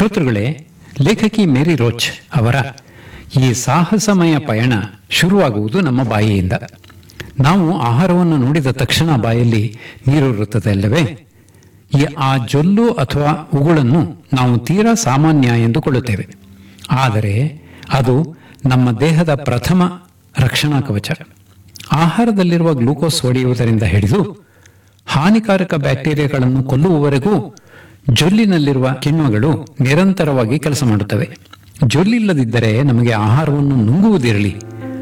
ಶ್ರೋತೃಗಳೇ, ಲೇಖಕಿ ಮೇರಿ ರೋಚ್ ಅವರ ಈ ಸಾಹಸಮಯ ಪಯಣ ಶುರುವಾಗುವುದು ನಮ್ಮ ಬಾಯಿಯಿಂದ. ನಾವು ಆಹಾರವನ್ನು ನೋಡಿದ ತಕ್ಷಣ ಬಾಯಲ್ಲಿ ನೀರೂರುತ್ತದೆ ಅಲ್ಲವೇ? ಆ ಜೊಲ್ಲು ಅಥವಾ ಉಗುಳನ್ನು ನಾವು ತೀರಾ ಸಾಮಾನ್ಯ ಎಂದುಕೊಳ್ಳುತ್ತೇವೆ. ಆದರೆ ಅದು ನಮ್ಮ ದೇಹದ ಪ್ರಥಮ ರಕ್ಷಣಾ ಕವಚ. ಆಹಾರದಲ್ಲಿರುವ ಗ್ಲೂಕೋಸ್ ಒಡೆಯುವುದರಿಂದ ಹಿಡಿದು ಹಾನಿಕಾರಕ ಬ್ಯಾಕ್ಟೀರಿಯಾಗಳನ್ನು ಕೊಲ್ಲುವವರೆಗೂ ಜೊಲ್ಲಿನಲ್ಲಿರುವ ಕಿಣ್ವಗಳು ನಿರಂತರವಾಗಿ ಕೆಲಸ ಮಾಡುತ್ತವೆ. ಜೊಲ್ಲಿಲ್ಲದಿದ್ದರೆ ನಮಗೆ ಆಹಾರವನ್ನು ನುಂಗುವುದಿರಲಿ,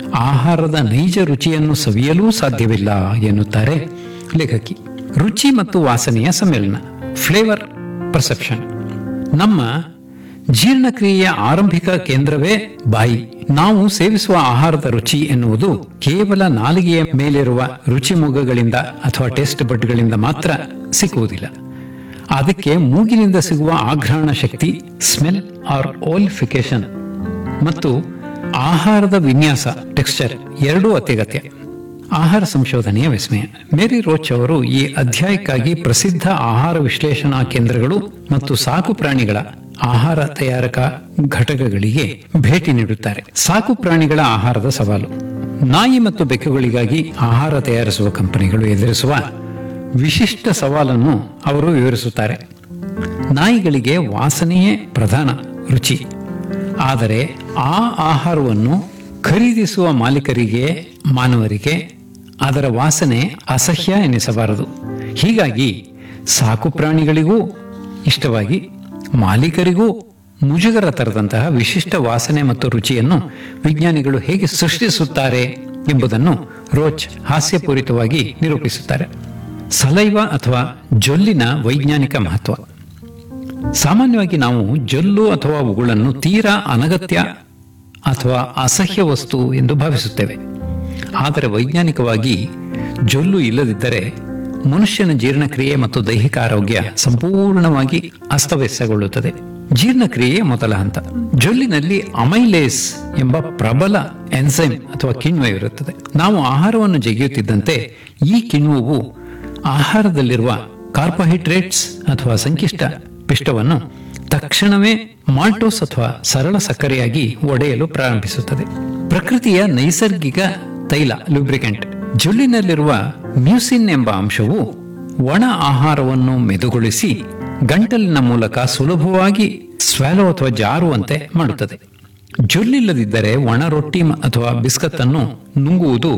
ಆಹಾರದ ನೈಜ ರುಚಿಯನ್ನು ಸವಿಯಲೂ ಸಾಧ್ಯವಿಲ್ಲ ಎನ್ನುತ್ತಾರೆ ಲೇಖಕಿ. ರುಚಿ ಮತ್ತು ವಾಸನೆಯ ಸಮ್ಮಿಲನ, ಫ್ಲೇವರ್ ಪರ್ಸೆಪ್ಷನ್. ನಮ್ಮ ಜೀರ್ಣಕ್ರಿಯೆಯ ಆರಂಭಿಕ ಕೇಂದ್ರವೇ ಬಾಯಿ. ನಾವು ಸೇವಿಸುವ ಆಹಾರದ ರುಚಿ ಎನ್ನುವುದು ಕೇವಲ ನಾಲಿಗೆಯ ಮೇಲಿರುವ ರುಚಿ ಮೊಗ್ಗುಗಳಿಂದ ಅಥವಾ ಟೇಸ್ಟ್ ಬಡ್ಗಳಿಂದ ಮಾತ್ರ ಸಿಕ್ಕುವುದಿಲ್ಲ. ಅದಕ್ಕೆ ಮೂಗಿನಿಂದ ಸಿಗುವ ಆಘ್ರಾಣ ಶಕ್ತಿ, ಸ್ಮೆಲ್ ಆರ್ ಓಲ್ಫಿಕೇಶನ್, ಮತ್ತು ಆಹಾರದ ವಿನ್ಯಾಸ, ಟೆಕ್ಸ್ಚರ್ ಎರಡೂ ಅತ್ಯಗತ್ಯ. ಆಹಾರ ಸಂಶೋಧನೆಯ ವಿಸ್ಮಯ. ಮೇರಿ ರೋಚ್ ಅವರು ಈ ಅಧ್ಯಾಯಕ್ಕಾಗಿ ಪ್ರಸಿದ್ಧ ಆಹಾರ ವಿಶ್ಲೇಷಣಾ ಕೇಂದ್ರಗಳು ಮತ್ತು ಸಾಕು ಪ್ರಾಣಿಗಳ ಆಹಾರ ತಯಾರಕ ಘಟಕಗಳಿಗೆ ಭೇಟಿ ನೀಡುತ್ತಾರೆ. ಸಾಕು ಪ್ರಾಣಿಗಳ ಆಹಾರದ ಸವಾಲು. ನಾಯಿ ಮತ್ತು ಬೆಕ್ಕುಗಳಿಗಾಗಿ ಆಹಾರ ತಯಾರಿಸುವ ಕಂಪನಿಗಳು ಎದುರಿಸುವ ವಿಶಿಷ್ಟ ಸವಾಲನ್ನು ಅವರು ವಿವರಿಸುತ್ತಾರೆ. ನಾಯಿಗಳಿಗೆ ವಾಸನೆಯೇ ಪ್ರಧಾನ ರುಚಿ. ಆದರೆ ಆ ಆಹಾರವನ್ನು ಖರೀದಿಸುವ ಮಾಲೀಕರಿಗೆ, ಮಾನವರಿಗೆ ಅದರ ವಾಸನೆ ಅಸಹ್ಯ ಎನಿಸಬಾರದು. ಹೀಗಾಗಿ ಸಾಕು ಪ್ರಾಣಿಗಳಿಗೂ ಇಷ್ಟವಾಗಿ ಮಾಲೀಕರಿಗೂ ಮುಜುಗರ ತರದಂತಹ ವಿಶಿಷ್ಟ ವಾಸನೆ ಮತ್ತು ರುಚಿಯನ್ನು ವಿಜ್ಞಾನಿಗಳು ಹೇಗೆ ಸೃಷ್ಟಿಸುತ್ತಾರೆ ಎಂಬುದನ್ನು ರೋಚ್ ಹಾಸ್ಯಪೂರಿತವಾಗಿ ನಿರೂಪಿಸುತ್ತಾರೆ. ಸಲೈವ ಅಥವಾ ಜೊಲ್ಲಿನ ವೈಜ್ಞಾನಿಕ ಮಹತ್ವ. ಸಾಮಾನ್ಯವಾಗಿ ನಾವು ಜೊಲ್ಲು ಅಥವಾ ಉಗುಳನ್ನು ತೀರಾ ಅನಗತ್ಯ ಅಥವಾ ಅಸಹ್ಯ ವಸ್ತು ಎಂದು ಭಾವಿಸುತ್ತೇವೆ. ಆದರೆ ವೈಜ್ಞಾನಿಕವಾಗಿ ಜೊಲ್ಲು ಇಲ್ಲದಿದ್ದರೆ ಮನುಷ್ಯನ ಜೀರ್ಣಕ್ರಿಯೆ ಮತ್ತು ದೈಹಿಕ ಆರೋಗ್ಯ ಸಂಪೂರ್ಣವಾಗಿ ಅಸ್ತವ್ಯಸ್ತಗೊಳ್ಳುತ್ತದೆ. ಜೀರ್ಣಕ್ರಿಯೆಯ ಮೊದಲ ಹಂತ. ಜೊಲ್ಲಿನಲ್ಲಿ ಅಮೈಲೇಸ್ ಎಂಬ ಪ್ರಬಲ ಎನ್ಸೈಮ್ ಅಥವಾ ಕಿಣ್ವ ಇರುತ್ತದೆ. ನಾವು ಆಹಾರವನ್ನು ಜಗಿಯುತ್ತಿದ್ದಂತೆ ಈ ಕಿಣ್ವವು ಆಹಾರದಲ್ಲಿರುವ ಕಾರ್ಬೋಹೈಡ್ರೇಟ್ಸ್ ಅಥವಾ ಸಂಕಿಷ್ಟ ಪಿಷ್ಟವನ್ನು ತಕ್ಷಣವೇ ಮಾಲ್ಟೋಸ್ ಅಥವಾ ಸರಳ ಸಕ್ಕರೆಯಾಗಿ ಒಡೆಯಲು ಪ್ರಾರಂಭಿಸುತ್ತದೆ. ಪ್ರಕೃತಿಯ ನೈಸರ್ಗಿಕ ತೈಲ, ಲೂಬ್ರಿಕೆಂಟ್. ಜೊಲ್ಲಿನಲ್ಲಿರುವ ಮ್ಯೂಸಿನ್ ಎಂಬ ಅಂಶವು ಒಣ ಆಹಾರವನ್ನು ಮೆದುಗೊಳಿಸಿ ಗಂಟಲಿನ ಮೂಲಕ ಸುಲಭವಾಗಿ ಸ್ವ್ಯಾಲೋ ಅಥವಾ ಜಾರುವಂತೆ ಮಾಡುತ್ತದೆ. ಜೊಲ್ಲಿಲ್ಲದಿದ್ದರೆ ಒಣ ರೊಟ್ಟಿ ಅಥವಾ ಬಿಸ್ಕತ್ ಅನ್ನು ನುಂಗುವುದು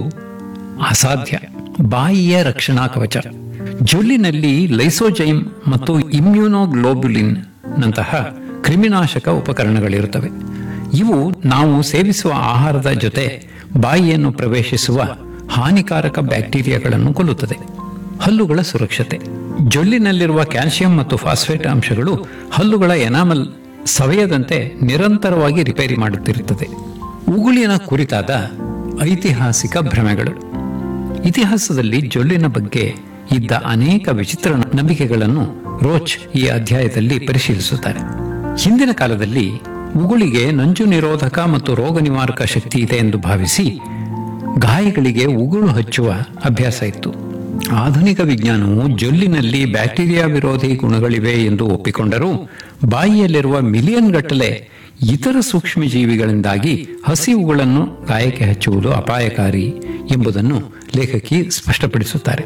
ಅಸಾಧ್ಯ. ಬಾಯಿಯ ರಕ್ಷಣಾ ಕವಚ. ಜೊಲ್ಲಿನಲ್ಲಿ ಲೈಸೋಜೈಮ್ ಮತ್ತು ಇಮ್ಯುನೋಗ್ಲೋಬ್ಯುಲಿನ್ ನಂತಹ ಕ್ರಿಮಿನಾಶಕ ಉಪಕರಣಗಳಿರುತ್ತವೆ. ಇವು ನಾವು ಸೇವಿಸುವ ಆಹಾರದ ಜೊತೆ ಬಾಯಿಯನ್ನು ಪ್ರವೇಶಿಸುವ ಹಾನಿಕಾರಕ ಬ್ಯಾಕ್ಟೀರಿಯಾಗಳನ್ನು ಕೊಲ್ಲುತ್ತದೆ. ಹಲ್ಲುಗಳ ಸುರಕ್ಷತೆ. ಜೊಲ್ಲಿನಲ್ಲಿರುವ ಕ್ಯಾಲ್ಸಿಯಂ ಮತ್ತು ಫಾಸ್ಫೇಟ್ ಅಂಶಗಳು ಹಲ್ಲುಗಳ ಎನಾಮಲ್ ಸವೆಯದಂತೆ ನಿರಂತರವಾಗಿ ರಿಪೇರಿ ಮಾಡುತ್ತಿರುತ್ತದೆ. ಉಗುಳಿನ ಕುರಿತಾದ ಐತಿಹಾಸಿಕ ಭ್ರಮೆಗಳು. ಇತಿಹಾಸದಲ್ಲಿ ಜೊಲ್ಲಿನ ಬಗ್ಗೆ ಇದ್ದ ಅನೇಕ ವಿಚಿತ್ರ ನಂಬಿಕೆಗಳನ್ನು ರೋಚ್ ಈ ಅಧ್ಯಾಯದಲ್ಲಿ ಪರಿಶೀಲಿಸುತ್ತಾರೆ. ಹಿಂದಿನ ಕಾಲದಲ್ಲಿ ಉಗುಳಿಗೆ ನಂಜು ನಿರೋಧಕ ಮತ್ತು ರೋಗ ನಿವಾರಕ ಶಕ್ತಿ ಇದೆ ಎಂದು ಭಾವಿಸಿ ಗಾಯಗಳಿಗೆ ಉಗುಳು ಹಚ್ಚುವ ಅಭ್ಯಾಸ ಇತ್ತು. ಆಧುನಿಕ ವಿಜ್ಞಾನವು ಜೊಲ್ಲಿನಲ್ಲಿ ಬ್ಯಾಕ್ಟೀರಿಯಾ ವಿರೋಧಿ ಗುಣಗಳಿವೆ ಎಂದು ಒಪ್ಪಿಕೊಂಡರೂ ಬಾಯಿಯಲ್ಲಿರುವ ಮಿಲಿಯನ್ ಗಟ್ಟಲೆ ಇತರ ಸೂಕ್ಷ್ಮ ಜೀವಿಗಳಿಂದಾಗಿ ಹಸಿ ಉಗುಳನ್ನು ಗಾಯಕ್ಕೆ ಹಚ್ಚುವುದು ಅಪಾಯಕಾರಿ ಎಂಬುದನ್ನು ಲೇಖಕಿ ಸ್ಪಷ್ಟಪಡಿಸುತ್ತಾರೆ.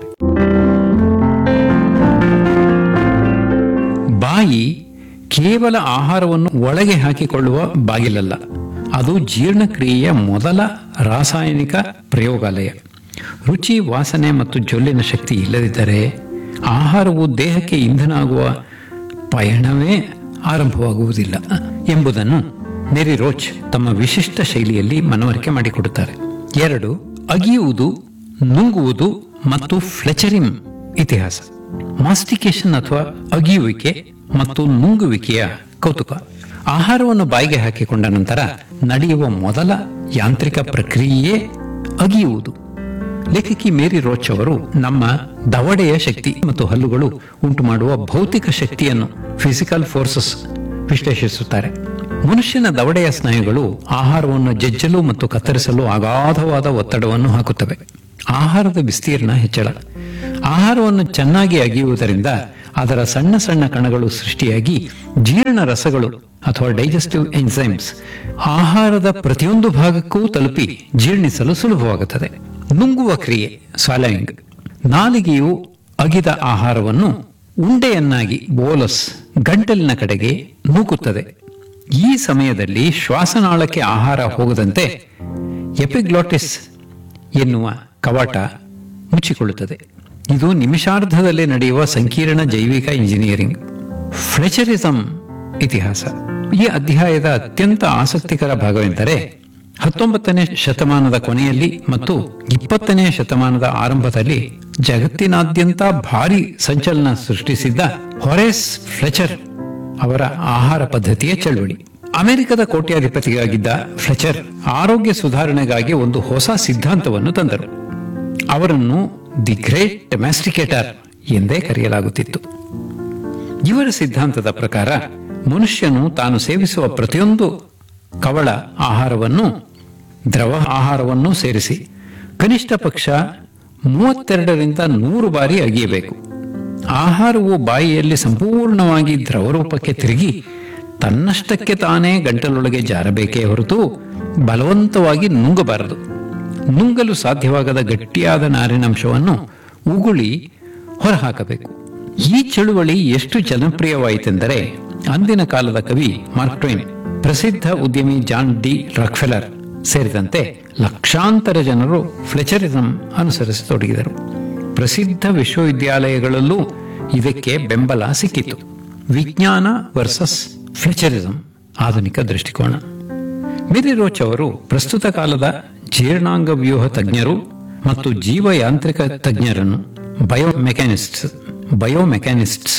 ಬಾಯಿ ಕೇವಲ ಆಹಾರವನ್ನು ಒಳಗೆ ಹಾಕಿಕೊಳ್ಳುವ ಬಾಗಿಲಲ್ಲ, ಅದು ಜೀರ್ಣಕ್ರಿಯೆಯ ಮೊದಲ ರಾಸಾಯನಿಕ ಪ್ರಯೋಗಾಲಯ. ರುಚಿ, ವಾಸನೆ ಮತ್ತು ಜೊಲ್ಲಿನ ಶಕ್ತಿ ಇಲ್ಲದಿದ್ದರೆ ಆಹಾರವು ದೇಹಕ್ಕೆ ಇಂಧನ ಆಗುವ ಪಯಣವೇ ಆರಂಭವಾಗುವುದಿಲ್ಲ ಎಂಬುದನ್ನು ಮೇರಿ ರೋಚ್ ತಮ್ಮ ವಿಶಿಷ್ಟ ಶೈಲಿಯಲ್ಲಿ ಮನವರಿಕೆ ಮಾಡಿಕೊಡುತ್ತಾರೆ. 2. ಅಗಿಯುವುದು, ನುಂಗುವುದು ಮತ್ತು ಫ್ಲೆಚರಿಮ್ ಇತಿಹಾಸ. ಮಾಸ್ಟಿಕೇಶನ್ ಅಥವಾ ಅಗಿಯುವಿಕೆ ಮತ್ತು ನುಂಗುವಿಕೆಯ ಕೌತುಕ. ಆಹಾರವನ್ನು ಬಾಯಿಗೆ ಹಾಕಿಕೊಂಡ ನಂತರ ನಡೆಯುವ ಮೊದಲ ಯಾಂತ್ರಿಕ ಪ್ರಕ್ರಿಯೆಯೇ ಅಗಿಯುವುದು. ಲೇಖಕಿ ಮೇರಿ ರೋಚ್ ಅವರು ನಮ್ಮ ದವಡೆಯ ಶಕ್ತಿ ಮತ್ತು ಹಲ್ಲುಗಳು ಉಂಟುಮಾಡುವ ಭೌತಿಕ ಶಕ್ತಿಯನ್ನು, ಫಿಸಿಕಲ್ ಫೋರ್ಸಸ್, ವಿಶ್ಲೇಷಿಸುತ್ತಾರೆ. ಮನುಷ್ಯನ ದವಡೆಯ ಸ್ನಾಯುಗಳು ಆಹಾರವನ್ನು ಜಜ್ಜಲು ಮತ್ತು ಕತ್ತರಿಸಲು ಅಗಾಧವಾದ ಒತ್ತಡವನ್ನು ಹಾಕುತ್ತವೆ. ಆಹಾರದ ವಿಸ್ತೀರ್ಣ ಹೆಚ್ಚಳ. ಆಹಾರವನ್ನು ಚೆನ್ನಾಗಿ ಅಗಿಯುವುದರಿಂದ ಅದರ ಸಣ್ಣ ಸಣ್ಣ ಕಣಗಳು ಸೃಷ್ಟಿಯಾಗಿ ಜೀರ್ಣ ರಸಗಳು ಅಥವಾ ಡೈಜೆಸ್ಟಿವ್ ಎನ್ಸೈಮ್ಸ್ ಆಹಾರದ ಪ್ರತಿಯೊಂದು ಭಾಗಕ್ಕೂ ತಲುಪಿ ಜೀರ್ಣಿಸಲು ಸುಲಭವಾಗುತ್ತದೆ. ನುಂಗುವ ಕ್ರಿಯೆ ಸ್ವಾಲೋಯಿಂಗ್. ನಾಲಿಗೆಯು ಅಗಿದ ಆಹಾರವನ್ನು ಉಂಡೆಯನ್ನಾಗಿ ಬೋಲಸ್ ಗಂಟಲಿನ ಕಡೆಗೆ ನೂಕುತ್ತದೆ. ಈ ಸಮಯದಲ್ಲಿ ಶ್ವಾಸನಾಳಕ್ಕೆ ಆಹಾರ ಹೋಗದಂತೆ ಎಪಿಗ್ಲಾಟಿಸ್ ಎನ್ನುವ ಕವಾಟ ಮುಚ್ಚಿಕೊಳ್ಳುತ್ತದೆ. ಇದು ನಿಮಿಷಾರ್ಧದಲ್ಲಿ ನಡೆಯುವ ಸಂಕೀರ್ಣ ಜೈವಿಕ ಇಂಜಿನಿಯರಿಂಗ್. ಫ್ಲೆಚರಿಸಂ ಇತಿಹಾಸ. ಈ ಅಧ್ಯಾಯದ ಅತ್ಯಂತ ಆಸಕ್ತಿಕರ ಭಾಗವೆಂದರೆ 19ನೇ ಶತಮಾನದ ಕೊನೆಯಲ್ಲಿ ಮತ್ತು 20ನೇ ಶತಮಾನದ ಆರಂಭದಲ್ಲಿ ಜಗತ್ತಿನಾದ್ಯಂತ ಭಾರಿ ಸಂಚಲನ ಸೃಷ್ಟಿಸಿದ್ದ ಹೊರೇಸ್ ಫ್ಲೆಚರ್ ಅವರ ಆಹಾರ ಪದ್ಧತಿಯ ಚಳವಳಿ. ಅಮೆರಿಕದ ಕೋಟ್ಯಾಧಿಪತಿಯಾಗಿದ್ದ ಫ್ಲೆಚರ್ ಆರೋಗ್ಯ ಸುಧಾರಣೆಗಾಗಿ ಒಂದು ಹೊಸ ಸಿದ್ಧಾಂತವನ್ನು ತಂದರು. ಅವರನ್ನು ದಿ ಗ್ರೇಟ್ ಮ್ಯಾಸ್ಟಿಕೇಟರ್ ಎಂದೇ ಕರೆಯಲಾಗುತ್ತಿತ್ತು. ಇವರ ಸಿದ್ಧಾಂತದ ಪ್ರಕಾರ ಮನುಷ್ಯನು ತಾನು ಸೇವಿಸುವ ಪ್ರತಿಯೊಂದು ಕವಳ ಆಹಾರವನ್ನು ದ್ರವ ಆಹಾರವನ್ನು ಸೇರಿಸಿ ಕನಿಷ್ಠ ಪಕ್ಷ 32ರಿಂದ 100 ಬಾರಿ ಅಗಿಯಬೇಕು. ಆಹಾರವು ಬಾಯಿಯಲ್ಲಿ ಸಂಪೂರ್ಣವಾಗಿ ದ್ರವರೂಪಕ್ಕೆ ತಿರುಗಿ ತನ್ನಷ್ಟಕ್ಕೆ ತಾನೇ ಗಂಟಲೊಳಗೆ ಜಾರಬೇಕೇ ಹೊರತು ಬಲವಂತವಾಗಿ ನುಂಗಬಾರದು. ನುಂಗಲು ಸಾಧ್ಯವಾಗದ ಗಟ್ಟಿಯಾದ ನಾರಿನಂಶವನ್ನು ಉಗುಳಿ ಹೊರಹಾಕಬೇಕು. ಈ ಚಳುವಳಿ ಎಷ್ಟು ಜನಪ್ರಿಯವಾಯಿತೆಂದರೆ ಅಂದಿನ ಕಾಲದ ಕವಿ ಮಾರ್ಕ್ ಟ್ವೇನ್, ಪ್ರಸಿದ್ಧ ಉದ್ಯಮಿ ಜಾನ್ ಡಿ ರಾಕ್ಫೆಲರ್ ಸೇರಿದಂತೆ ಲಕ್ಷಾಂತರ ಜನರು ಫ್ಲೆಚರಿಸಂ ಅನುಸರಿಸತೊಡಗಿದರು. ಪ್ರಸಿದ್ಧ ವಿಶ್ವವಿದ್ಯಾಲಯಗಳಲ್ಲೂ ಇದಕ್ಕೆ ಬೆಂಬಲ ಸಿಕ್ಕಿತು. ವಿಜ್ಞಾನ ವರ್ಸಸ್ ಫ್ಲೆಚರಿಸಂ, ಆಧುನಿಕ ದೃಷ್ಟಿಕೋನ. ಮೇರಿ ರೋಚ್ ಅವರು ಪ್ರಸ್ತುತ ಕಾಲದ ಜೀರ್ಣಾಂಗ ವ್ಯೂಹ ತಜ್ಞರು ಮತ್ತು ಜೀವಯಾಂತ್ರಿಕ ತಜ್ಞರನ್ನು ಬಯೋಮೆಕ್ಯಾನಿಸ್ಟ್ಸ್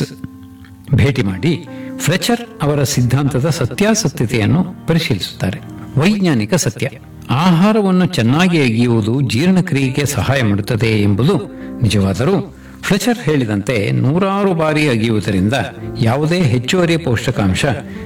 ಭೇಟಿ ಮಾಡಿ ಫ್ಲೆಚರ್ ಅವರ ಸಿದ್ಧಾಂತದ ಸತ್ಯಾಸತ್ಯತೆಯನ್ನು ಪರಿಶೀಲಿಸುತ್ತಾರೆ. ವೈಜ್ಞಾನಿಕ ಸತ್ಯ. ಆಹಾರವನ್ನು ಚೆನ್ನಾಗಿ ಅಗಿಯುವುದು ಜೀರ್ಣಕ್ರಿಯೆಗೆ ಸಹಾಯ ಮಾಡುತ್ತದೆ ಎಂಬುದು ನಿಜವಾದರೂ ಫ್ಲೆಚರ್ ಹೇಳಿದಂತೆ 100 ಬಾರಿ ಅಗಿಯುವುದರಿಂದ ಯಾವುದೇ ಹೆಚ್ಚುವರಿ ಪೌಷ್ಟಿಕಾಂಶ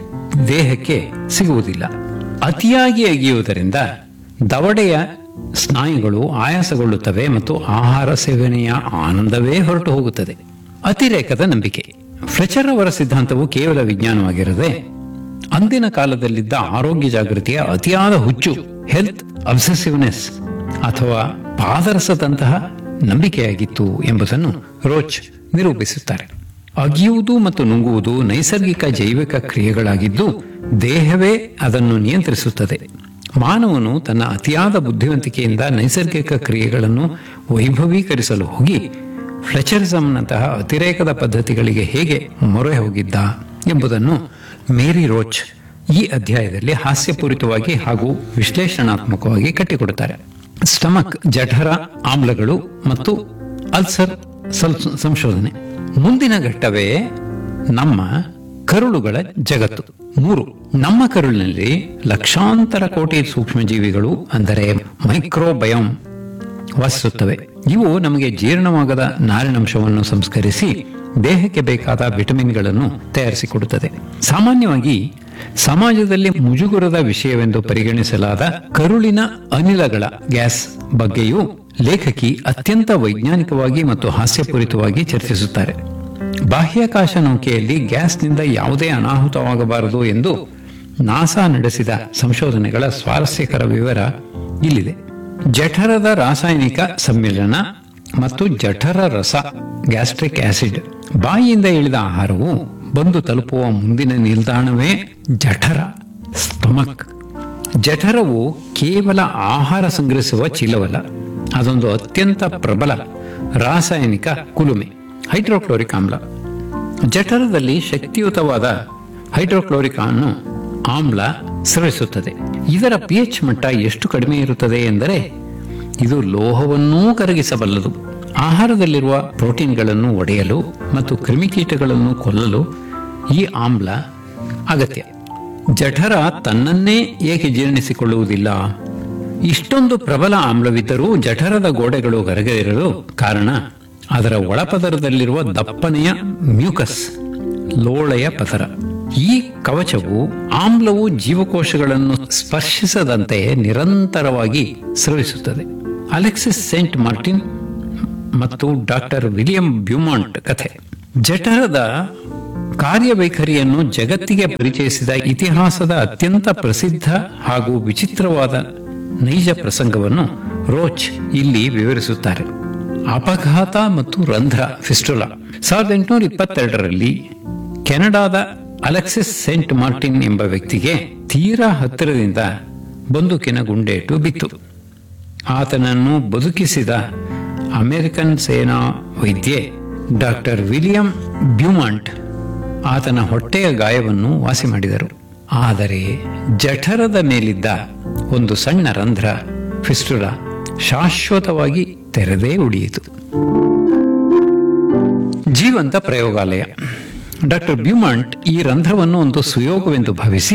ದೇಹಕ್ಕೆ ಸಿಗುವುದಿಲ್ಲ. ಅತಿಯಾಗಿ ಅಗಿಯುವುದರಿಂದ ದವಡೆಯ ಸ್ನಾಯುಗಳು ಆಯಾಸಗೊಳ್ಳುತ್ತವೆ ಮತ್ತು ಆಹಾರ ಸೇವನೆಯ ಆನಂದವೇ ಹೊರಟು ಹೋಗುತ್ತದೆ. ಅತಿರೇಕದ ನಂಬಿಕೆ. ಫ್ಲೆಚರ್ ಅವರ ಸಿದ್ಧಾಂತವು ಕೇವಲ ವಿಜ್ಞಾನವಾಗಿರದೆ ಅಂದಿನ ಕಾಲದಲ್ಲಿದ್ದ ಆರೋಗ್ಯ ಜಾಗೃತಿಯ ಅತಿಯಾದ ಹುಚ್ಚು, ಹೆಲ್ತ್ ಅಬ್ಸೆಸಿವ್ನೆಸ್ ಅಥವಾ ಪಾದರಸದಂತಹ ನಂಬಿಕೆಯಾಗಿತ್ತು ಎಂಬುದನ್ನು ರೋಚ್ ನಿರೂಪಿಸುತ್ತಾರೆ. ಅಗಿಯುವುದು ಮತ್ತು ನುಂಗುವುದು ನೈಸರ್ಗಿಕ ಜೈವಿಕ ಕ್ರಿಯೆಗಳಾಗಿದ್ದು ದೇಹವೇ ಅದನ್ನು ನಿಯಂತ್ರಿಸುತ್ತದೆ. ಮಾನವನು ತನ್ನ ಅತಿಯಾದ ಬುದ್ಧಿವಂತಿಕೆಯಿಂದ ನೈಸರ್ಗಿಕ ಕ್ರಿಯೆಗಳನ್ನು ವೈಭವೀಕರಿಸಲು ಹೋಗಿ ಫ್ಲೆಚರಿಸಂನಂತಹ ಅತಿರೇಕದ ಪದ್ಧತಿಗಳಿಗೆ ಹೇಗೆ ಮೊರೆ ಹೋಗಿದ್ದ ಎಂಬುದನ್ನು ಮೇರಿ ರೋಚ್ ಈ ಅಧ್ಯಾಯದಲ್ಲಿ ಹಾಸ್ಯಪೂರಿತವಾಗಿ ಹಾಗೂ ವಿಶ್ಲೇಷಣಾತ್ಮಕವಾಗಿ ಕಟ್ಟಿಕೊಡುತ್ತಾರೆ. ಸ್ಟಮಕ್, ಜಠರ ಆಮ್ಲಗಳು ಮತ್ತು ಅಲ್ಸರ್ ಸಂಶೋಧನೆ. ಮುಂದಿನ ಘಟ್ಟವೇ ನಮ್ಮ ಕರುಳುಗಳ ಜಗತ್ತು. 3. ನಮ್ಮ ಕರುಳಿನಲ್ಲಿ ಲಕ್ಷಾಂತರ ಕೋಟಿ ಸೂಕ್ಷ್ಮಜೀವಿಗಳು ಅಂದರೆ ಮೈಕ್ರೋಬಯೋಮ್ ವಾಸಿಸುತ್ತವೆ. ಇವು ನಮಗೆ ಜೀರ್ಣವಾಗದ ನಾರಿನಂಶವನ್ನು ಸಂಸ್ಕರಿಸಿ ದೇಹಕ್ಕೆ ಬೇಕಾದ ವಿಟಮಿನ್ಗಳನ್ನು ತಯಾರಿಸಿಕೊಡುತ್ತದೆ. ಸಾಮಾನ್ಯವಾಗಿ ಸಮಾಜದಲ್ಲಿ ಮುಜುಗುರದ ವಿಷಯವೆಂದು ಪರಿಗಣಿಸಲಾದ ಕರುಳಿನ ಅನಿಲಗಳ ಗ್ಯಾಸ್ ಬಗ್ಗೆಯೂ ಲೇಖಕಿ ಅತ್ಯಂತ ವೈಜ್ಞಾನಿಕವಾಗಿ ಮತ್ತು ಹಾಸ್ಯಪೂರಿತವಾಗಿ ಚರ್ಚಿಸುತ್ತಾರೆ. ಬಾಹ್ಯಾಕಾಶ ನೌಕೆಯಲ್ಲಿ ಗ್ಯಾಸ್ನಿಂದ ಯಾವುದೇ ಅನಾಹುತವಾಗಬಾರದು ಎಂದು ನಾಸಾ ನಡೆಸಿದ ಸಂಶೋಧನೆಗಳ ಸ್ವಾರಸ್ಯಕರ ವಿವರ ಇಲ್ಲಿದೆ. ಜಠರದ ರಾಸಾಯನಿಕ ಸಮ್ಮಿಳನ ಮತ್ತು ಜಠರ ರಸ ಗ್ಯಾಸ್ಟ್ರಿಕ್ ಆಸಿಡ್. ಬಾಯಿಯಿಂದ ಇಳಿದ ಆಹಾರವು ಬಂದು ತಲುಪುವ ಮುಂದಿನ ನಿಲ್ದಾಣವೇ ಜಠರ, ಸ್ಟಮಕ್. ಜಠರವು ಕೇವಲ ಆಹಾರ ಸಂಗ್ರಹಿಸುವ ಚೀಲವಲ್ಲ, ಅದೊಂದು ಅತ್ಯಂತ ಪ್ರಬಲ ರಾಸಾಯನಿಕ ಕುಲುಮೆ, ಹೈಡ್ರೋಕ್ಲೋರಿಕ್ ಆಮ್ಲ. ಜಠರದಲ್ಲಿ ಶಕ್ತಿಯುತವಾದ ಹೈಡ್ರೋಕ್ಲೋರಿಕ್ ಆಮ್ಲ ಸ್ರವಿಸುತ್ತದೆ. ಇದರ pH ಮಟ್ಟ ಎಷ್ಟು ಕಡಿಮೆ ಇರುತ್ತದೆ ಎಂದರೆ ಇದು ಲೋಹವನ್ನೂ ಕರಗಿಸಬಲ್ಲದು. ಆಹಾರದಲ್ಲಿರುವ ಪ್ರೋಟೀನ್ಗಳನ್ನು ಒಡೆಯಲು ಮತ್ತು ಕ್ರಿಮಿಕೀಟಗಳನ್ನು ಕೊಲ್ಲಲು ಈ ಆಮ್ಲ ಅಗತ್ಯ. ಜಠರ ತನ್ನನ್ನೇ ಏಕೆ ಜೀರ್ಣಿಸಿಕೊಳ್ಳುವುದಿಲ್ಲ? ಇಷ್ಟೊಂದು ಪ್ರಬಲ ಆಮ್ಲವಿದ್ದರೂ ಜಠರದ ಗೋಡೆಗಳು ಕರಗದಿರಲು ಕಾರಣ ಅದರ ಒಳಪದರದಲ್ಲಿರುವ ದಪ್ಪನೆಯ ಮ್ಯೂಕಸ್, ಲೋಳೆಯ ಪದರ. ಈ ಕವಚವು ಆಮ್ಲವು ಜೀವಕೋಶಗಳನ್ನು ಸ್ಪರ್ಶಿಸದಂತೆ ನಿರಂತರವಾಗಿ ಸ್ರವಿಸುತ್ತದೆ. ಅಲೆಕ್ಸಿಸ್ ಸೇಂಟ್ ಮಾರ್ಟಿನ್ ಮತ್ತು ಡಾಕ್ಟರ್ ವಿಲಿಯಂ ಬ್ಯೂಮಾಂಟ್ ಕಥೆ. ಜಠರದ ಕಾರ್ಯವೈಖರಿಯನ್ನು ಜಗತ್ತಿಗೆ ಪರಿಚಯಿಸಿದ ಇತಿಹಾಸದ ಅತ್ಯಂತ ಪ್ರಸಿದ್ಧ ಹಾಗೂ ವಿಚಿತ್ರವಾದ ನೈಜ ಪ್ರಸಂಗವನ್ನು ರೋಚ್ ಇಲ್ಲಿ ವಿವರಿಸುತ್ತಾರೆ. ಅಪಘಾತ ಮತ್ತು ರಂಧ್ರ ಫಿಸ್ಟುಲಾ. 1822ರಲ್ಲಿ ಕೆನಡಾದ ಅಲೆಕ್ಸಿಸ್ ಸೇಂಟ್ ಮಾರ್ಟಿನ್ ಎಂಬ ವ್ಯಕ್ತಿಗೆ ತೀರಾ ಹತ್ತಿರದಿಂದ ಬಂದೂಕಿನ ಗುಂಡೇಟು ಬಿತ್ತು. ಆತನನ್ನು ಬದುಕಿಸಿದ ಅಮೆರಿಕನ್ ಸೇನಾ ವೈದ್ಯೆ ಡಾಕ್ಟರ್ ವಿಲಿಯಂ ಬ್ಯೂಮಾಂಟ್ ಆತನ ಹೊಟ್ಟೆಯ ಗಾಯವನ್ನು ವಾಸಿ ಮಾಡಿದರು. ಆದರೆ ಜಠರದ ಮೇಲಿದ್ದ ಒಂದು ಸಣ್ಣ ರಂಧ್ರ ಫಿಸ್ಟುಲಾ ಶಾಶ್ವತವಾಗಿ ತೆರೆದೇ ಉಳಿಯಿತು. ಜೀವಂತ ಪ್ರಯೋಗಾಲಯ. ಡಾಕ್ಟರ್ ಬ್ಯೂಮಾಂಟ್ ಈ ರಂಧ್ರವನ್ನು ಒಂದು ಸುಯೋಗವೆಂದು ಭಾವಿಸಿ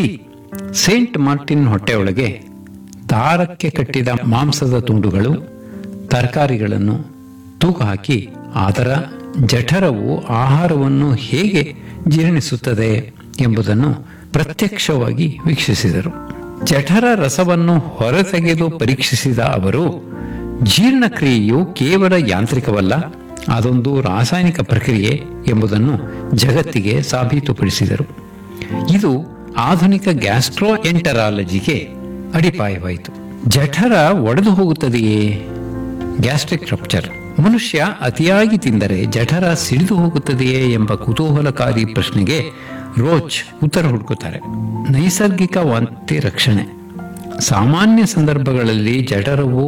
ಸೇಂಟ್ ಮಾರ್ಟಿನ್ ಹೊಟ್ಟೆಯೊಳಗೆ ದಾರಕ್ಕೆ ಕಟ್ಟಿದ ಮಾಂಸದ ತುಂಡುಗಳು, ತರಕಾರಿಗಳನ್ನು ತೂಕ ಹಾಕಿ ಅದರ ಜಠರವು ಆಹಾರವನ್ನು ಹೇಗೆ ಜೀರ್ಣಿಸುತ್ತದೆ ಎಂಬುದನ್ನು ಪ್ರತ್ಯಕ್ಷವಾಗಿ ವೀಕ್ಷಿಸಿದರು. ಜಠರ ರಸವನ್ನು ಹೊರತೆಗೆದು ಪರೀಕ್ಷಿಸಿದ ಅವರು ಜೀರ್ಣಕ್ರಿಯೆಯು ಕೇವಲ ಯಾಂತ್ರಿಕವಲ್ಲ, ಅದೊಂದು ರಾಸಾಯನಿಕ ಪ್ರಕ್ರಿಯೆ ಎಂಬುದನ್ನು ಜಗತ್ತಿಗೆ ಸಾಬೀತುಪಡಿಸಿದರು. ಇದು ಆಧುನಿಕ ಗ್ಯಾಸ್ಟ್ರೋಎಂಟರಾಲಜಿಗೆ ಅಡಿಪಾಯವಾಯಿತು. ಜಠರ ಒಡೆದು ಹೋಗುತ್ತದೆಯೇ? Gastric rupture. ಮನುಷ್ಯ ಅತಿಯಾಗಿ ತಿಂದರೆ ಜಠರ ಸಿಡಿದು ಹೋಗುತ್ತದೆಯೇ ಎಂಬ ಕುತೂಹಲಕಾರಿ ಪ್ರಶ್ನೆಗೆ ರೋಚ್ ಉತ್ತರ ಹುಡುಕುತ್ತಾರೆ. ನೈಸರ್ಗಿಕ ವಾಂತಿ ರಕ್ಷಣೆ. ಸಾಮಾನ್ಯ ಸಂದರ್ಭಗಳಲ್ಲಿ ಜಠರವು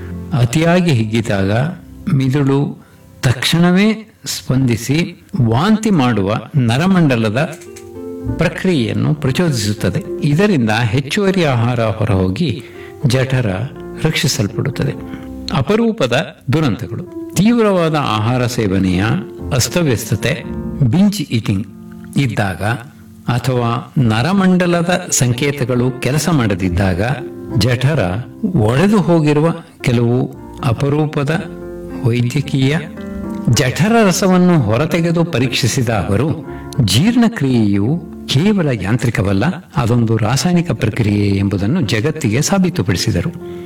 ಅತಿಯಾಗಿ ಹಿಗ್ಗಿದಾಗ ಮಿದುಳು ತಕ್ಷಣವೇ ಸ್ಪಂದಿಸಿ ವಾಂತಿ ಮಾಡುವ ನರಮಂಡಲದ ಪ್ರಕ್ರಿಯೆಯನ್ನು ಪ್ರಚೋದಿಸುತ್ತದೆ. ಇದರಿಂದ ಹೆಚ್ಚುವರಿ ಆಹಾರ ಹೊರಹೋಗಿ ಜಠರ ರಕ್ಷಿಸಲ್ಪಡುತ್ತದೆ. ಅಪರೂಪದ ದುರಂತಗಳು. ತೀವ್ರವಾದ ಆಹಾರ ಸೇವನೆಯ ಅಸ್ತವ್ಯಸ್ತತೆ, ಬಿಂಜ್ ಈಟಿಂಗ್ ಇದ್ದಾಗ ಅಥವಾ ನರಮಂಡಲದ ಸಂಕೇತಗಳು ಕೆಲಸ ಮಾಡದಿದ್ದಾಗ ಜಠರ ಒಡೆದು ಹೋಗಿರುವ ಕೆಲವು ಅಪರೂಪದ ವೈದ್ಯಕೀಯ. ಜಠರ ರಸವನ್ನು ಹೊರತೆಗೆದು ಪರೀಕ್ಷಿಸಿದ ಅವರು ಜೀರ್ಣಕ್ರಿಯೆಯು ಕೇವಲ ಯಾಂತ್ರಿಕವಲ್ಲ, ಅದೊಂದು ರಾಸಾಯನಿಕ ಪ್ರಕ್ರಿಯೆ ಎಂಬುದನ್ನು ಜಗತ್ತಿಗೆ ಸಾಬೀತುಪಡಿಸಿದರು.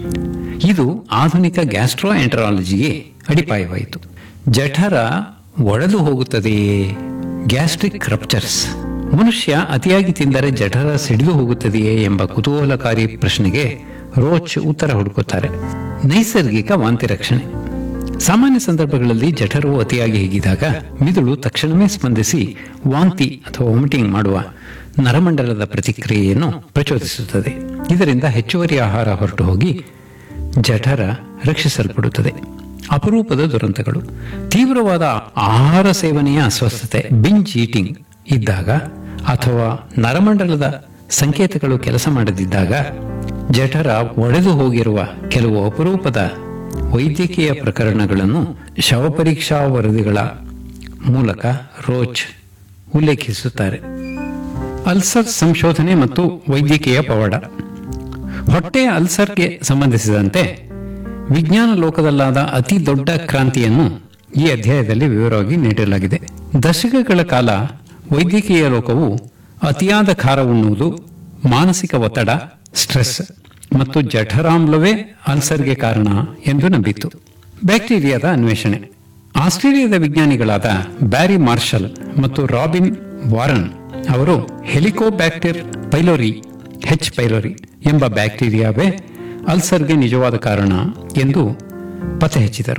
ಇದು ಆಧುನಿಕ ಗ್ಯಾಸ್ಟ್ರೋಎಂಟರಾಲಜಿಗೆ ಅಡಿಪಾಯವಾಯಿತು. ಜಠರ ಒಡೆದು ಹೋಗುತ್ತದೆಯೇ? ಗ್ಯಾಸ್ಟ್ರಿಕ್ ರಪ್ಚರ್ಸ್. ಮನುಷ್ಯ ಅತಿಯಾಗಿ ತಿಂದರೆ ಜಠರ ಸಿಡಿದು ಹೋಗುತ್ತದೆಯೇ ಎಂಬ ಕುತೂಹಲಕಾರಿ ಪ್ರಶ್ನೆಗೆ ರೋಚ್ ಉತ್ತರ ಹುಡುಕುತ್ತಾರೆ. ನೈಸರ್ಗಿಕ ವಾಂತಿ ರಕ್ಷಣೆ. ಸಾಮಾನ್ಯ ಸಂದರ್ಭಗಳಲ್ಲಿ ಜಠರವು ಅತಿಯಾಗಿ ಹಿಗ್ಗಿದಾಗ ಮಿದುಳು ತಕ್ಷಣವೇ ಸ್ಪಂದಿಸಿ ವಾಂತಿ ಅಥವಾ ವಾಮಿಟಿಂಗ್ ಮಾಡುವ ನರಮಂಡಲದ ಪ್ರತಿಕ್ರಿಯೆಯನ್ನು ಪ್ರಚೋದಿಸುತ್ತದೆ. ಇದರಿಂದ ಹೆಚ್ಚುವರಿ ಆಹಾರ ಹೊರಟು ಹೋಗಿ ಜಠರ ರಕ್ಷಿಸಲ್ಪಡುತ್ತದೆ. ಅಪರೂಪದ ದುರಂತಗಳು. ತೀವ್ರವಾದ ಆಹಾರ ಸೇವನೆಯ ಅಸ್ವಸ್ಥತೆ, ಬಿಂಜ್ ಈಟಿಂಗ್ ಇದ್ದಾಗ ಅಥವಾ ನರಮಂಡಲದ ಸಂಕೇತಗಳು ಕೆಲಸ ಮಾಡದಿದ್ದಾಗ ಜಠರ ಒಡೆದು ಹೋಗಿರುವ ಕೆಲವು ಅಪರೂಪದ ವೈದ್ಯಕೀಯ ಪ್ರಕರಣಗಳನ್ನು ಶವಪರೀಕ್ಷಾ ವರದಿಗಳ ಮೂಲಕ ರೋಚ್ ಉಲ್ಲೇಖಿಸುತ್ತಾರೆ. ಅಲ್ಸರ್ ಸಂಶೋಧನೆ ಮತ್ತು ವೈದ್ಯಕೀಯ ಪವಾಡ. ಹೊಟ್ಟೆಯ ಅಲ್ಸರ್ಗೆ ಸಂಬಂಧಿಸಿದಂತೆ ವಿಜ್ಞಾನ ಲೋಕದಲ್ಲಾದ ಅತಿ ದೊಡ್ಡ ಕ್ರಾಂತಿಯನ್ನು ಈ ಅಧ್ಯಾಯದಲ್ಲಿ ವಿವರವಾಗಿ ನೀಡಲಾಗಿದೆ. ದಶಕಗಳ ಕಾಲ ವೈದ್ಯಕೀಯ ಲೋಕವು ಅತಿಯಾದ ಖಾರ ಉಣ್ಣುವುದು, ಮಾನಸಿಕ ಒತ್ತಡ, ಸ್ಟ್ರೆಸ್ ಮತ್ತು ಜಠರಾಮ್ಲವೇ ಅಲ್ಸರ್ಗೆ ಕಾರಣ ಎಂದು ನಂಬಿತ್ತು. ಬ್ಯಾಕ್ಟೀರಿಯಾದ ಅನ್ವೇಷಣೆ. ಆಸ್ಟ್ರೇಲಿಯಾದ ವಿಜ್ಞಾನಿಗಳಾದ ಬ್ಯಾರಿ ಮಾರ್ಷಲ್ ಮತ್ತು ರಾಬಿನ್ ವಾರನ್ ಅವರು ಹೆಲಿಕೋಬ್ಯಾಕ್ಟರ್ ಪೈಲೋರಿ ಹೆಚ್ ಪೈಲೋರಿ ಎಂಬ ಬ್ಯಾಕ್ಟೀರಿಯಾವೇ ಅಲ್ಸರ್ಗೆ ನಿಜವಾದ ಕಾರಣ ಎಂದು ಪತ್ತೆ ಹಚ್ಚಿದರು.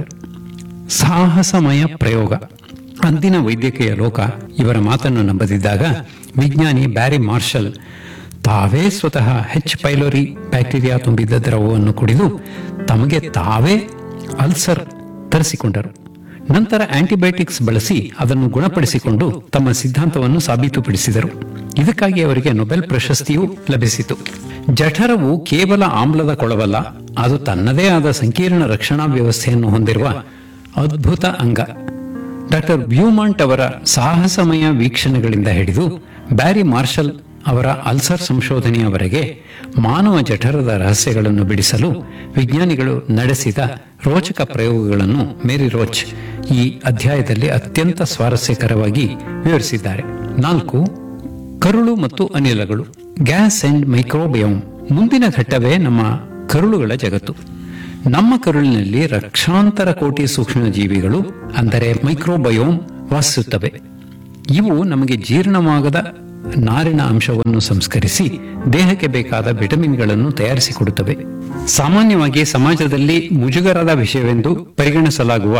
ಸಾಹಸಮಯ ಪ್ರಯೋಗ. ಅಂದಿನ ವೈದ್ಯಕೀಯ ಲೋಕ ಇವರ ಮಾತನ್ನು ನಂಬದಿದ್ದಾಗ ವಿಜ್ಞಾನಿ ಬ್ಯಾರಿ ಮಾರ್ಷಲ್ ತಾವೇ ಸ್ವತಃ ಹೆಚ್ ಪೈಲೋರಿ ಬ್ಯಾಕ್ಟೀರಿಯಾ ತುಂಬಿದ್ದ ದ್ರವವನ್ನು ಕುಡಿದು ತಮಗೆ ತಾವೇ ಅಲ್ಸರ್ ತರಿಸಿಕೊಂಡರು. ನಂತರ ಆಂಟಿಬಯೋಟಿಕ್ಸ್ ಬಳಸಿ ಅದನ್ನು ಗುಣಪಡಿಸಿಕೊಂಡು ತಮ್ಮ ಸಿದ್ಧಾಂತವನ್ನು ಸಾಬೀತುಪಡಿಸಿದರು. ಇದಕ್ಕಾಗಿ ಅವರಿಗೆ ನೊಬೆಲ್ ಪ್ರಶಸ್ತಿಯೂ ಲಭಿಸಿತು. ಜಠರವು ಕೇವಲ ಆಮ್ಲದ ಕೊಳವಲ್ಲ, ಅದು ತನ್ನದೇ ಆದ ಸಂಕೀರ್ಣ ರಕ್ಷಣಾ ವ್ಯವಸ್ಥೆಯನ್ನು ಹೊಂದಿರುವ ಅದ್ಭುತ ಅಂಗ. ಡಾಕ್ಟರ್ ಬ್ಯೂಮಾಂಟ್ ಅವರ ಸಾಹಸಮಯ ವೀಕ್ಷಣೆಗಳಿಂದ ಹಿಡಿದು ಬ್ಯಾರಿ ಮಾರ್ಷಲ್ ಅವರ ಅಲ್ಸರ್ ಸಂಶೋಧನೆಯವರೆಗೆ ಮಾನವ ಜಠರದ ರಹಸ್ಯಗಳನ್ನು ಬಿಡಿಸಲು ವಿಜ್ಞಾನಿಗಳು ನಡೆಸಿದ ರೋಚಕ ಪ್ರಯೋಗಗಳನ್ನು ಮೇರಿ ರೋಚ್ ಈ ಅಧ್ಯಾಯದಲ್ಲಿ ಅತ್ಯಂತ ಸ್ವಾರಸ್ಯಕರವಾಗಿ ವಿವರಿಸಿದ್ದಾರೆ. 4. ಕರುಳು ಮತ್ತು ಅನಿಲಗಳು. Gas and microbiome. ಮುಂದಿನ ಘಟ್ಟವೇ ನಮ್ಮ ಕರುಳುಗಳ ಜಗತ್ತು. ನಮ್ಮ ಕರುಳಿನಲ್ಲಿ ಲಕ್ಷಾಂತರ ಕೋಟಿ ಸೂಕ್ಷ್ಮ ಜೀವಿಗಳು ಅಂದರೆ ಮೈಕ್ರೋಬಯೋಮ್ ವಾಸಿಸುತ್ತವೆ. ಇವು ನಮಗೆ ಜೀರ್ಣವಾಗದ ನಾರಿನ ಅಂಶವನ್ನು ಸಂಸ್ಕರಿಸಿ ದೇಹಕ್ಕೆ ಬೇಕಾದ ವಿಟಮಿನ್ಗಳನ್ನು ತಯಾರಿಸಿಕೊಡುತ್ತವೆ. ಸಾಮಾನ್ಯವಾಗಿ ಸಮಾಜದಲ್ಲಿ ಮುಜುಗರದ ವಿಷಯವೆಂದು ಪರಿಗಣಿಸಲಾಗುವ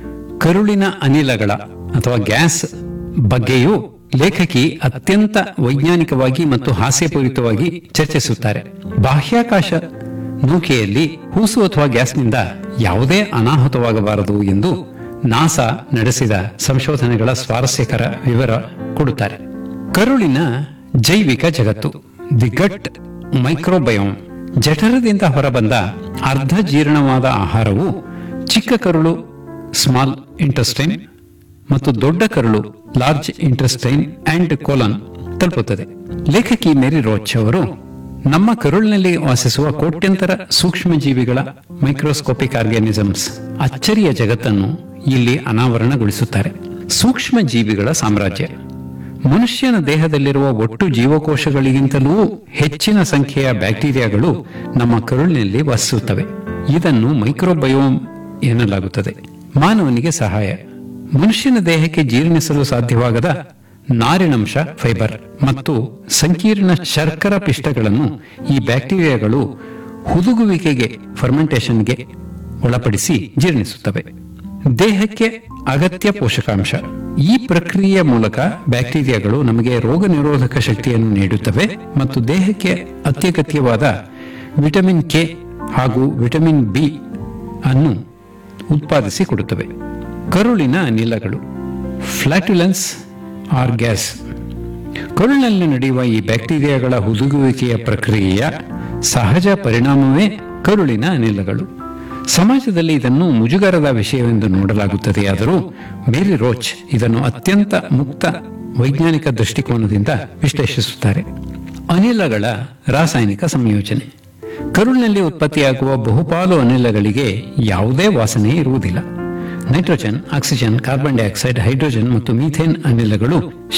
ಕರುಳಿನ ಅನಿಲಗಳ ಅಥವಾ ಗ್ಯಾಸ್ ಬಗ್ಗೆಯೂ ಲೇಖಕಿ ಅತ್ಯಂತ ವೈಜ್ಞಾನಿಕವಾಗಿ ಮತ್ತು ಹಾಸ್ಯಪೂರಿತವಾಗಿ ಚರ್ಚಿಸುತ್ತಾರೆ. ಬಾಹ್ಯಾಕಾಶ ನೌಕೆಯಲ್ಲಿ ಹೂಸು ಅಥವಾ ಗ್ಯಾಸ್ನಿಂದ ಯಾವುದೇ ಅನಾಹುತವಾಗಬಾರದು ಎಂದು ನಾಸಾ ನಡೆಸಿದ ಸಂಶೋಧನೆಗಳ ಸ್ವಾರಸ್ಯಕರ ವಿವರ ಕೊಡುತ್ತಾರೆ. ಕರುಳಿನ ಜೈವಿಕ ಜಗತ್ತು, ದಿ ಗಟ್ ಮೈಕ್ರೋಬಯೋಮ್. ಜಠರದಿಂದ ಹೊರಬಂದ ಅರ್ಧ ಜೀರ್ಣವಾದ ಆಹಾರವು ಚಿಕ್ಕ ಕರುಳು ಸ್ಮಾಲ್ ಇಂಟೆಸ್ಟೈನ್ ಮತ್ತು ದೊಡ್ಡ ಕರುಳು ಲಾರ್ಜ್ ಇಂಟೆಸ್ಟೈನ್ ಅಂಡ್ ಕೋಲನ್ ತಲುಪುತ್ತದೆ. ಲೇಖಕಿ ಮೇರಿ ರೋಚ್ ಅವರು ನಮ್ಮ ಕರುಳಿನಲ್ಲಿ ವಾಸಿಸುವ ಕೋಟ್ಯಂತರ ಸೂಕ್ಷ್ಮ ಜೀವಿಗಳ ಮೈಕ್ರೋಸ್ಕೋಪಿಕ್ ಆರ್ಗ್ಯಾನಿಸಮ್ಸ್ ಅಚ್ಚರಿಯ ಜಗತ್ತನ್ನು ಇಲ್ಲಿ ಅನಾವರಣಗೊಳಿಸುತ್ತಾರೆ. ಸೂಕ್ಷ್ಮ ಜೀವಿಗಳ ಸಾಮ್ರಾಜ್ಯ. ಮನುಷ್ಯನ ದೇಹದಲ್ಲಿರುವ ಒಟ್ಟು ಜೀವಕೋಶಗಳಿಗಿಂತಲೂ ಹೆಚ್ಚಿನ ಸಂಖ್ಯೆಯ ಬ್ಯಾಕ್ಟೀರಿಯಾಗಳು ನಮ್ಮ ಕರುಳಿನಲ್ಲಿ ವಾಸಿಸುತ್ತವೆ. ಇದನ್ನು ಮೈಕ್ರೋಬಯೋಮ್ ಎನ್ನಲಾಗುತ್ತದೆ. ಮಾನವನಿಗೆ ಸಹಾಯ. ಮನುಷ್ಯನ ದೇಹಕ್ಕೆ ಜೀರ್ಣಿಸಲು ಸಾಧ್ಯವಾಗದ ನಾರಿನಂಶ ಫೈಬರ್ ಮತ್ತು ಸಂಕೀರ್ಣ ಶರ್ಕರ ಪಿಷ್ಟಗಳನ್ನು ಈ ಬ್ಯಾಕ್ಟೀರಿಯಾಗಳು ಹುದುಗುವಿಕೆಗೆ ಫರ್ಮೆಂಟೇಷನ್ಗೆ ಒಳಪಡಿಸಿ ಜೀರ್ಣಿಸುತ್ತವೆ. ದೇಹಕ್ಕೆ ಅಗತ್ಯ ಪೋಷಕಾಂಶ. ಈ ಪ್ರಕ್ರಿಯೆಯ ಮೂಲಕ ಬ್ಯಾಕ್ಟೀರಿಯಾಗಳು ನಮಗೆ ರೋಗ ನಿರೋಧಕ ಶಕ್ತಿಯನ್ನು ನೀಡುತ್ತವೆ ಮತ್ತು ದೇಹಕ್ಕೆ ಅತ್ಯಗತ್ಯವಾದ ವಿಟಮಿನ್ ಕೆ ಹಾಗೂ ವಿಟಮಿನ್ ಬಿ ಅನ್ನು ಉತ್ಪಾದಿಸಿ ಕೊಡುತ್ತವೆ. ಕರುಳಿನ ಅನಿಲಗಳು, ಫ್ಲಾಟುಲೆನ್ಸ್ ಆರ್ ಗ್ಯಾಸ್. ಕರುಳಿನಲ್ಲಿ ನಡೆಯುವ ಈ ಬ್ಯಾಕ್ಟೀರಿಯಾಗಳ ಹುದುಗುವಿಕೆಯ ಪ್ರಕ್ರಿಯೆಯ ಸಹಜ ಪರಿಣಾಮವೇ ಕರುಳಿನ ಅನಿಲಗಳು. ಸಮಾಜದಲ್ಲಿ ಇದನ್ನು ಮುಜುಗರದ ವಿಷಯವೆಂದು ನೋಡಲಾಗುತ್ತದೆಯಾದರೂ ಮೇರಿ ರೋಚ್ ಇದನ್ನು ಅತ್ಯಂತ ಮುಕ್ತ ವೈಜ್ಞಾನಿಕ ದೃಷ್ಟಿಕೋನದಿಂದ ವಿಶ್ಲೇಷಿಸುತ್ತಾರೆ. ಅನಿಲಗಳ ರಾಸಾಯನಿಕ ಸಂಯೋಜನೆ. ಕರುಳಿನಲ್ಲಿ ಉತ್ಪತ್ತಿಯಾಗುವ ಬಹುಪಾಲು ಅನಿಲಗಳಿಗೆ ಯಾವುದೇ ವಾಸನೆ ಇರುವುದಿಲ್ಲ. Nitrogen, oxygen, carbon dioxide, hydrogen ಮತ್ತು ಮೀಥೇನ್ ಅನಿಲಗಳು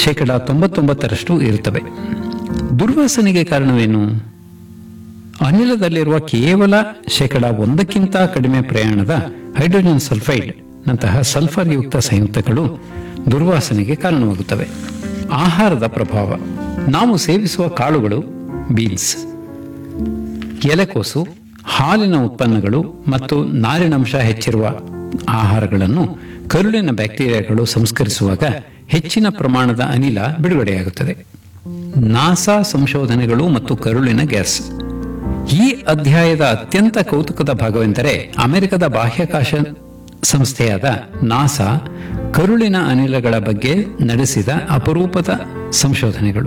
99% ಇರುತ್ತವೆ. ದುರ್ವಾಸನೆಗೆ ಕಾರಣವೇನು? ಅನಿಲದಲ್ಲಿರುವ ಕೇವಲ 1% ಕಡಿಮೆ ಪ್ರಮಾಣದ ಹೈಡ್ರೋಜನ್ ಸಲ್ಫೈಡ್ ನಂತಹ ಸಲ್ಫರ್ ಯುಕ್ತ ಸಂಯುಕ್ತಗಳು ದುರ್ವಾಸನೆಗೆ ಕಾರಣವಾಗುತ್ತವೆ. ಆಹಾರದ ಪ್ರಭಾವ. ನಾವು ಸೇವಿಸುವ ಕಾಳುಗಳು, ಬೀನ್ಸ್, ಎಲೆಕೋಸು, ಹಾಲಿನ ಉತ್ಪನ್ನಗಳು ಮತ್ತು ನಾರಿನಂಶ ಹೆಚ್ಚಿರುವ ಆಹಾರಗಳನ್ನು ಕರುಳಿನ ಬ್ಯಾಕ್ಟೀರಿಯಾಗಳು ಸಂಸ್ಕರಿಸುವಾಗ ಹೆಚ್ಚಿನ ಪ್ರಮಾಣದ ಅನಿಲ ಬಿಡುಗಡೆಯಾಗುತ್ತದೆ. ನಾಸಾ ಸಂಶೋಧನೆಗಳು ಮತ್ತು ಕರುಳಿನ ಗ್ಯಾಸ್. ಈ ಅಧ್ಯಾಯದ ಅತ್ಯಂತ ಕೌತುಕದ ಭಾಗವೆಂದರೆ ಅಮೆರಿಕದ ಬಾಹ್ಯಾಕಾಶ ಸಂಸ್ಥೆಯಾದ ನಾಸಾ ಕರುಳಿನ ಅನಿಲಗಳ ಬಗ್ಗೆ ನಡೆಸಿದ ಅಪರೂಪದ ಸಂಶೋಧನೆಗಳು.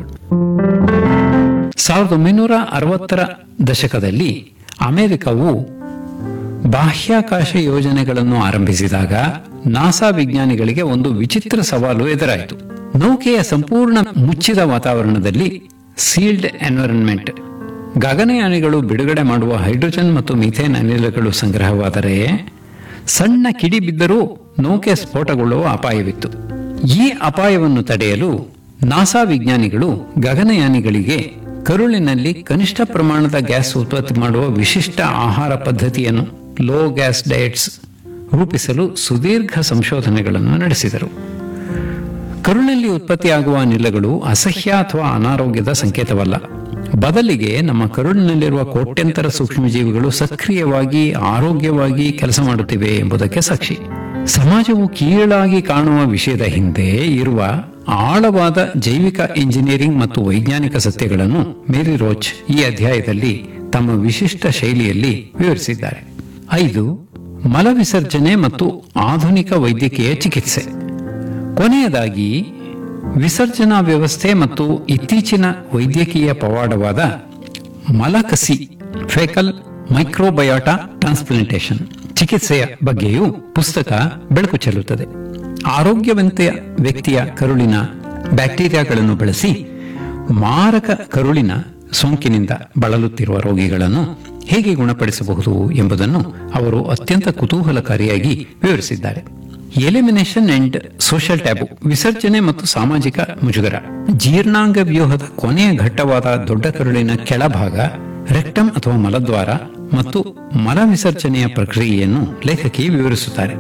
1960ರ ದಶಕದಲ್ಲಿ ಅಮೆರಿಕವು ಬಾಹ್ಯಾಕಾಶ ಯೋಜನೆಗಳನ್ನು ಆರಂಭಿಸಿದಾಗ ನಾಸಾ ವಿಜ್ಞಾನಿಗಳಿಗೆ ಒಂದು ವಿಚಿತ್ರ ಸವಾಲು ಎದುರಾಯಿತು. ನೌಕೆಯ ಸಂಪೂರ್ಣ ಮುಚ್ಚಿದ ವಾತಾವರಣದಲ್ಲಿ, ಸೀಲ್ಡ್ ಎನ್ವೈರನ್ಮೆಂಟ್, ಗಗನಯಾನಿಗಳು ಬಿಡುಗಡೆ ಮಾಡುವ ಹೈಡ್ರೋಜನ್ ಮತ್ತು ಮೀಥೇನ್ ಅನಿಲಗಳು ಸಂಗ್ರಹವಾದರೆ ಸಣ್ಣ ಕಿಡಿ ಬಿದ್ದರೂ ನೌಕೆ ಸ್ಫೋಟಗೊಳ್ಳುವ ಅಪಾಯವಿತ್ತು. ಈ ಅಪಾಯವನ್ನು ತಡೆಯಲು ನಾಸಾ ವಿಜ್ಞಾನಿಗಳು ಗಗನಯಾನಿಗಳಿಗೆ ಕರುಳಿನಲ್ಲಿ ಕನಿಷ್ಠ ಪ್ರಮಾಣದ ಗ್ಯಾಸ್ ಉತ್ಪತ್ತಿ ಮಾಡುವ ವಿಶಿಷ್ಟ ಆಹಾರ ಪದ್ಧತಿಯನ್ನು, ಲೋ ಗ್ಯಾಸ್ ಡಯಟ್ಸ್, ರೂಪಿಸಲು ಸುದೀರ್ಘ ಸಂಶೋಧನೆಗಳನ್ನು ನಡೆಸಿದರು. ಕರುಳಿನಲ್ಲಿ ಉತ್ಪತ್ತಿಯಾಗುವ ಅನಿಲಗಳು ಅಸಹ್ಯ ಅಥವಾ ಅನಾರೋಗ್ಯದ ಸಂಕೇತವಲ್ಲ. ಬದಲಿಗೆ ನಮ್ಮ ಕರುಳಿನಲ್ಲಿರುವ ಕೋಟ್ಯಂತರ ಸೂಕ್ಷ್ಮಜೀವಿಗಳು ಸಕ್ರಿಯವಾಗಿ, ಆರೋಗ್ಯವಾಗಿ ಕೆಲಸ ಮಾಡುತ್ತಿವೆ ಎಂಬುದಕ್ಕೆ ಸಾಕ್ಷಿ. ಸಮಾಜವು ಕೀಳಾಗಿ ಕಾಣುವ ವಿಷಯದ ಹಿಂದೆ ಇರುವ ಆಳವಾದ ಜೈವಿಕ ಇಂಜಿನಿಯರಿಂಗ್ ಮತ್ತು ವೈಜ್ಞಾನಿಕ ಸತ್ಯಗಳನ್ನು ಮೇರಿ ರೋಚ್ ಈ ಅಧ್ಯಾಯದಲ್ಲಿ ತಮ್ಮ ವಿಶಿಷ್ಟ ಶೈಲಿಯಲ್ಲಿ ವಿವರಿಸಿದ್ದಾರೆ. 5. ಮಲವಿಸರ್ಜನೆ ಮತ್ತು ಆಧುನಿಕ ವೈದ್ಯಕೀಯ ಚಿಕಿತ್ಸೆ. ಕೊನೆಯದಾಗಿ ವಿಸರ್ಜನಾ ವ್ಯವಸ್ಥೆ ಮತ್ತು ಇತ್ತೀಚಿನ ವೈದ್ಯಕೀಯ ಪವಾಡವಾದ ಮಲಕಸಿ, ಫೆಕಲ್ ಮೈಕ್ರೋಬಯೋಟಾ ಟ್ರಾನ್ಸ್ಪ್ಲಾಂಟೇಷನ್ ಚಿಕಿತ್ಸೆಯ ಬಗ್ಗೆಯೂ ಪುಸ್ತಕ ಬೆಳಕು ಚೆಲ್ಲುತ್ತದೆ. ಆರೋಗ್ಯವಂತ ವ್ಯಕ್ತಿಯ ಕರುಳಿನ ಬ್ಯಾಕ್ಟೀರಿಯಾಗಳನ್ನು ಬಳಸಿ ಮಾರಕ ಕರುಳಿನ ಸೋಂಕಿನಿಂದ ಬಳಲುತ್ತಿರುವ ರೋಗಿಗಳನ್ನು ಹೇಗೆ ಗುಣಪಡಿಸಬಹುದು ಎಂಬುದನ್ನು ಅವರು ಅತ್ಯಂತ ಕುತೂಹಲಕಾರಿಯಾಗಿ ವಿವರಿಸಿದ್ದಾರೆ. Elimination and social tab. ವಿಸರ್ಜನೆ ಮತ್ತು ಸಾಮಾಜಿಕ ಮುಜುಗರ. ಜೀರ್ಣಾಂಗ ವ್ಯೂಹದ ಕೊನೆಯ ಘಟ್ಟವಾದ ದೊಡ್ಡ ಕರುಳಿನ ಕೆಳಭಾಗ, ರೆಕ್ಟಮ್ ಅಥವಾ ಮಲದ್ವಾರ ಮತ್ತು ಮಲ ವಿಸರ್ಜನೆಯ ಪ್ರಕ್ರಿಯೆಯನ್ನು ಲೇಖಕಿ ವಿವರಿಸುತ್ತಾರೆ.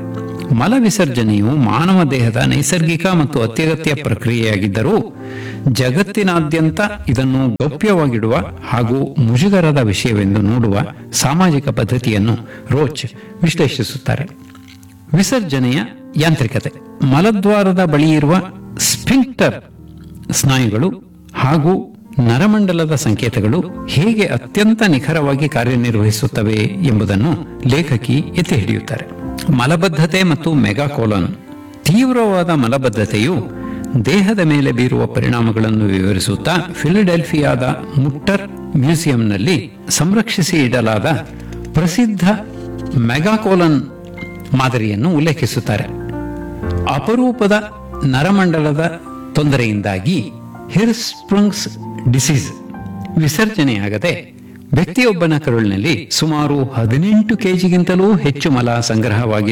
ಮಲ ವಿಸರ್ಜನೆಯು ಮಾನವ ದೇಹದ ನೈಸರ್ಗಿಕ ಮತ್ತು ಅತ್ಯಗತ್ಯ ಪ್ರಕ್ರಿಯೆಯಾಗಿದ್ದರೂ ಜಗತ್ತಿನಾದ್ಯಂತ ಇದನ್ನು ಗೌಪ್ಯವಾಗಿಡುವ ಹಾಗೂ ಮುಜುಗರದ ವಿಷಯವೆಂದು ನೋಡುವ ಸಾಮಾಜಿಕ ಪದ್ಧತಿಯನ್ನು ರೋಚ್ ವಿಶ್ಲೇಷಿಸುತ್ತಾರೆ. ವಿಸರ್ಜನೆಯ ಯಾಂತ್ರಿಕತೆ. ಮಲದ್ವಾರದ ಬಳಿ ಇರುವ ಸ್ಫಿಂಕ್ಟರ್ ಸ್ನಾಯುಗಳು ಹಾಗೂ ನರಮಂಡಲದ ಸಂಕೇತಗಳು ಹೇಗೆ ಅತ್ಯಂತ ನಿಖರವಾಗಿ ಕಾರ್ಯನಿರ್ವಹಿಸುತ್ತವೆ ಎಂಬುದನ್ನು ಲೇಖಕಿ ಎತ್ತಿ ಹಿಡಿಯುತ್ತಾರೆ. ಮಲಬದ್ಧತೆ ಮತ್ತು ಮೆಗಾಕೋಲನ್. ತೀವ್ರವಾದ ಮಲಬದ್ಧತೆಯು ದೇಹದ ಮೇಲೆ ಬೀರುವ ಪರಿಣಾಮಗಳನ್ನು ವಿವರಿಸುತ್ತಾ ಫಿಲಡೆಲ್ಫಿಯಾದ ಮುಟ್ಟರ್ ಮ್ಯೂಸಿಯಂನಲ್ಲಿ ಸಂರಕ್ಷಿಸಿ ಇಡಲಾದ ಪ್ರಸಿದ್ಧ ಮೆಗಾಕೋಲನ್ ಮಾದರಿಯನ್ನು ಉಲ್ಲೇಖಿಸುತ್ತಾರೆ. ಅಪರೂಪದ ನರಮಂಡಲದ ತೊಂದರೆಯಿಂದಾಗಿ ಹಿರ್ಸ್ಪ್ರಂಗ್ಸ್ ಡಿಸೀಸ್ ವಿಸರ್ಜನೆಯಾಗದೆ ವ್ಯಕ್ತಿಯೊಬ್ಬನ ಕರುಳಿನಲ್ಲಿ ಸುಮಾರು 18 kg ಹೆಚ್ಚು ಮಲ ಸಂಗ್ರಹವಾಗಿ